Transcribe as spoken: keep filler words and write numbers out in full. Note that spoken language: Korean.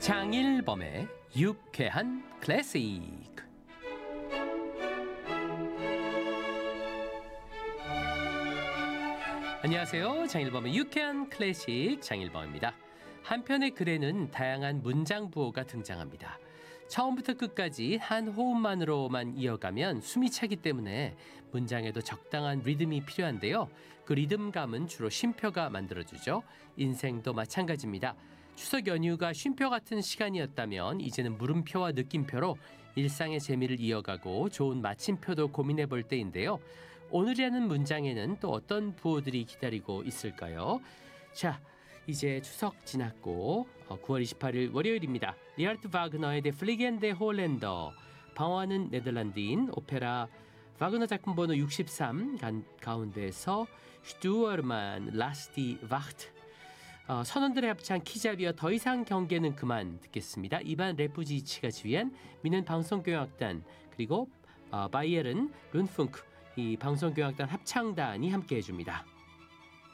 장일범의 유쾌한 클래식. 안녕하세요. 장일범의 유쾌한 클래식 장일범입니다. 한편의 글에는 다양한 문장 부호가 등장합니다. 처음부터 끝까지 한 호흡만으로만 이어가면 숨이 차기 때문에 문장에도 적당한 리듬이 필요한데요. 그 리듬감은 주로 쉼표가 만들어주죠. 인생도 마찬가지입니다. 추석 연휴가 쉼표 같은 시간이었다면 이제는 물음표와 느낌표로 일상의 재미를 이어가고 좋은 마침표도 고민해 볼 때인데요. 오늘이라는 문장에는 또 어떤 부호들이 기다리고 있을까요? 자, 이제 추석 지났고 구월 이십팔일 월요일입니다. 리하르트 바그너의 데 플리겐데 홀랜더, 방어하는 네덜란드인 오페라 바그너 작품 번호 육십삼 가운데서 슈투어르만 라스티 바흐트, 어, 선원들의 합창 키자비어 더 이상 경계는 그만 듣겠습니다. 이반 레푸지치가 지휘한 미넨 방송교향악단 그리고 어, 바이에른 룬풍크 이 방송교향악단 합창단이 함께 해줍니다.